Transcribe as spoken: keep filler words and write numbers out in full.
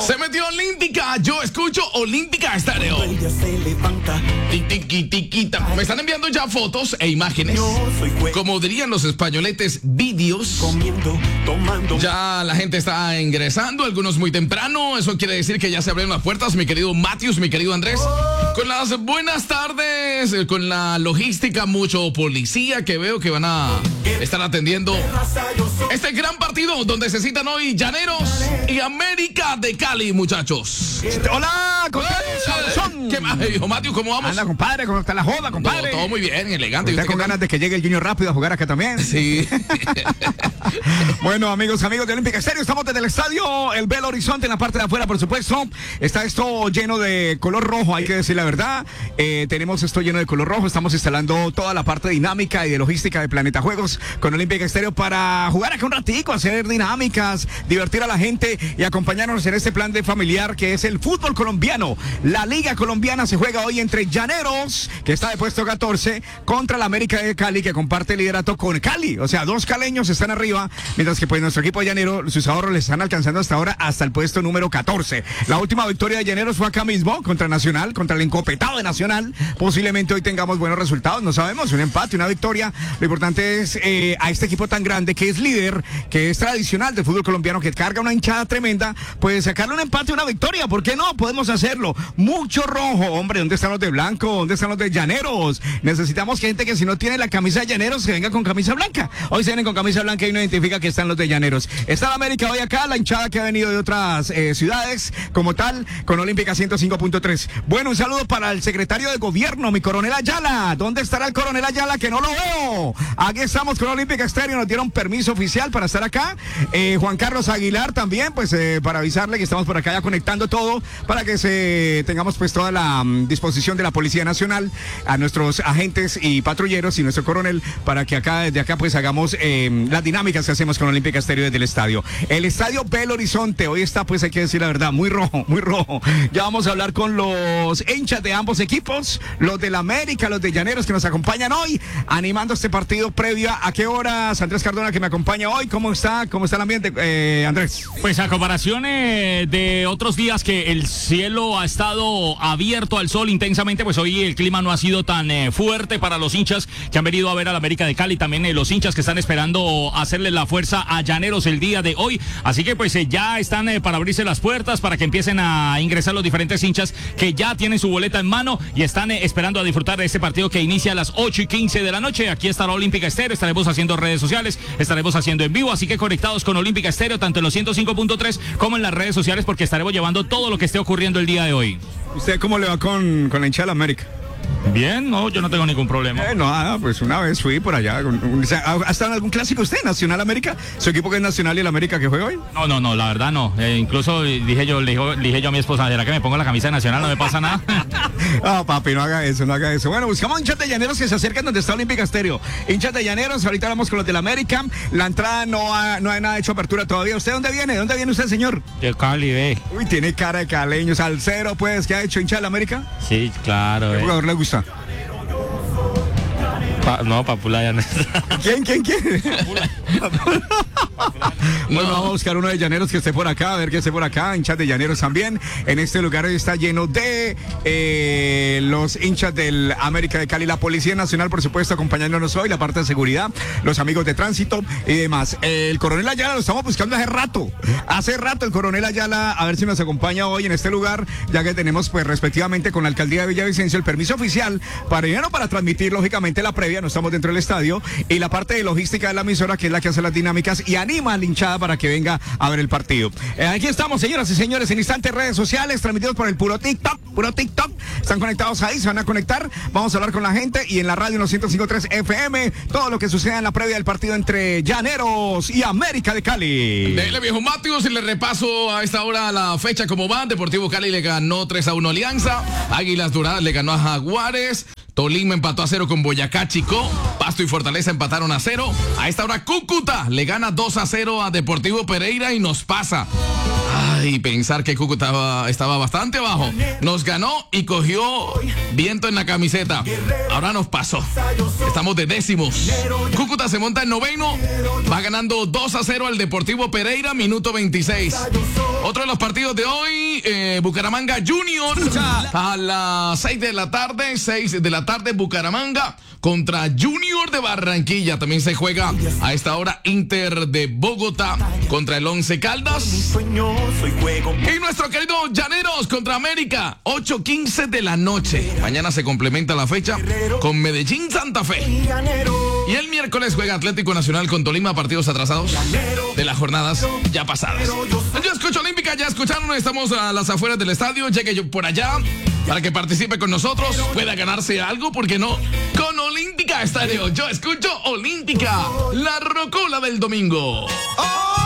Se metió Olímpica. Yo escucho Olímpica Estéreo. Tiqui, tiquita. Me están enviando ya fotos e imágenes. Como dirían los españoletes, vídeos. Ya la gente está ingresando, algunos muy temprano. Eso quiere decir que ya se abrieron las puertas, mi querido Matius, mi querido Andrés. Con las buenas tardes, con la logística, mucho policía que veo que van a estar atendiendo este gran partido donde se citan hoy Llaneros y América de Cali, muchachos. Hola, compadre. ¿Qué más, hijo Matius? ¿Cómo vamos? Anda, compadre, ¿cómo está la joda, compadre? Todo, todo muy bien, elegante. ¿Usted con ganas de que llegue el Junior rápido a jugar acá también? Sí. Bueno, amigos, amigos de Olímpica Estéreo, estamos desde el estadio El Belo Horizonte, en la parte de afuera, por supuesto. Está esto lleno de color rojo, hay que decir la verdad. Eh, tenemos esto lleno de color rojo. Estamos instalando toda la parte dinámica y de logística de Planeta Juegos con Olímpica Estéreo para jugar acá un ratico, hacer dinámicas, divertir a la gente y acompañarnos en este plan de familiar que es el fútbol colombiano. La Liga Colombiana se juega hoy entre Llaneros, que está de puesto catorce, contra la América de Cali, que comparte el liderato con Cali. O sea, dos caleños están arriba, mientras que pues nuestro equipo de Llanero, sus ahorros le están alcanzando hasta ahora hasta el puesto número catorce. La última victoria de Llaneros fue acá mismo, contra Nacional, contra el encopetado de Nacional. Posiblemente hoy tengamos buenos resultados, no sabemos, un empate, una victoria. Lo importante es eh, a este equipo tan grande, que es líder, que es tradicional del fútbol colombiano, que carga una hinchada tremenda, pues sacarle un empate, una victoria. ¿Por qué no? Podemos hacerlo. Mucho rojo, hombre, ¿dónde están los de blanco? ¿Dónde están los de Llaneros? Necesitamos gente que si no tiene la camisa de Llaneros, que venga con camisa blanca. Hoy se vienen con camisa blanca y uno identifica que están los de Llaneros. Está la América hoy acá, la hinchada que ha venido de otras eh, ciudades, como tal, con Olímpica ciento cinco punto tres. Bueno, un saludo para el secretario de gobierno, mi coronel Ayala. ¿Dónde estará el coronel Ayala? Que no lo veo. Aquí estamos con Olímpica Estéreo, nos dieron permiso oficial para estar acá. Eh, Juan Carlos Aguilar también, pues eh, para avisarle que estamos por acá ya conectando todo, para que se tengamos pues toda la um, disposición de la Policía Nacional, a nuestros agentes y patrulleros y nuestro coronel, para que acá, desde acá pues hagamos eh, las dinámicas que hacemos con Olímpica Estéreo desde el estadio. El estadio Belo Horizonte hoy está, pues hay que decir la verdad, muy rojo, muy rojo. Ya vamos a hablar con los hinchas de ambos equipos, los de la América, los de Llaneros, que nos acompañan hoy, animando este partido previo. ¿A qué horas, Andrés Cardona, que me acompaña hoy? ¿Cómo está? ¿Cómo está el ambiente, eh, Andrés? Pues a comparación eh, de otros días que el cielo ha estado abierto al sol intensamente, pues hoy el clima no ha sido tan eh, fuerte para los hinchas que han venido a ver a la América de Cali, también eh, los hinchas que están esperando hacerle la fuerza a Llaneros el día de hoy. Así que pues eh, ya están eh, para abrirse las puertas, para que empiecen a ingresar los diferentes hinchas que ya tienen su boleta en mano y están eh, esperando a disfrutar de este partido que inicia a las ocho y quince de la noche. Aquí estará Olímpica Estéreo, estaremos haciendo redes sociales, estaremos haciendo en vivo, así que conectados con Olímpica Estéreo, tanto en los ciento cinco punto tres como en las redes sociales, porque estaremos llevando todo lo que esté ocurriendo el día de hoy. ¿Usted cómo le va con, con la hinchada de la América? Bien, no, yo no tengo ningún problema. Eh, no, ah, pues una vez fui por allá. O sea, ¿ha estado en algún clásico usted, Nacional América? ¿Su equipo que es Nacional y el América que juega hoy? No, no, no, la verdad no. Eh, incluso dije yo, le dije, le dije yo a mi esposa, ¿será que me pongo la camisa de Nacional? No me pasa nada. Ah, papi, no haga eso, no haga eso. Bueno, buscamos hinchas de Llaneros que se acercan donde está Olímpica Estéreo. Hinchas de Llaneros, ahorita vamos con los de la América. La entrada no ha, no hay nada hecho apertura todavía. ¿Usted dónde viene? ¿Dónde viene usted, señor? De Cali, ve. Uy, tiene cara de caleño. Salcero, pues, ¿qué ha hecho hincha de la América? Sí, claro. ¿Qué eh. jugador le gusta? Pa, no, Papula ya no está. ¿Quién, quién, quién? Papula. Bueno, vamos a buscar uno de Llaneros que esté por acá, a ver que esté por acá, hinchas de Llaneros también. En este lugar está lleno de eh, los hinchas del América de Cali, la Policía Nacional, por supuesto, acompañándonos hoy, la parte de seguridad, los amigos de tránsito y demás. Eh, el coronel Ayala lo estamos buscando hace rato, hace rato el coronel Ayala, a ver si nos acompaña hoy en este lugar, ya que tenemos pues respectivamente con la alcaldía de Villavicencio el permiso oficial para primero para transmitir lógicamente la previa, no estamos dentro del estadio, y la parte de logística de la emisora, que es la que hace las dinámicas y anima a la hinchada para que venga a ver el partido. Eh, aquí estamos, señoras y señores, en instantes redes sociales, transmitidos por el puro TikTok, puro TikTok. Están conectados ahí, se van a conectar. Vamos a hablar con la gente y en la radio en los ciento cinco punto tres F M, todo lo que suceda en la previa del partido entre Llaneros y América de Cali. Dele, viejo Matius, y le repaso a esta hora la fecha como va. Deportivo Cali le ganó tres a uno a Alianza. Águilas Doradas le ganó a Jaguares. Tolima empató a cero con Boyacá Chico. Pasto y Fortaleza empataron a cero. A esta hora Cúcuta le gana dos a cero a Deportivo Pereira y nos pasa. Ay. Ay, pensar que Cúcuta estaba, estaba bastante abajo. Nos ganó y cogió viento en la camiseta. Ahora nos pasó. Estamos de décimos. Cúcuta se monta en noveno. Va ganando dos a cero al Deportivo Pereira, minuto veintiséis. Otro de los partidos de hoy, eh, Bucaramanga Junior. A las seis de la tarde, seis de la tarde, Bucaramanga contra Junior de Barranquilla. También se juega a esta hora Inter de Bogotá contra el Once Caldas. Y nuestro querido Llaneros contra América, ocho quince de la noche. Mañana se complementa la fecha con Medellín Santa Fe. Y el miércoles juega Atlético Nacional con Tolima, partidos atrasados de las jornadas ya pasadas. Yo escucho Olímpica, ya escucharon, estamos a las afueras del estadio. Llegue yo por allá para que participe con nosotros, pueda ganarse algo, ¿por qué no? Con Olímpica Estéreo. Yo escucho Olímpica, la rocola del domingo.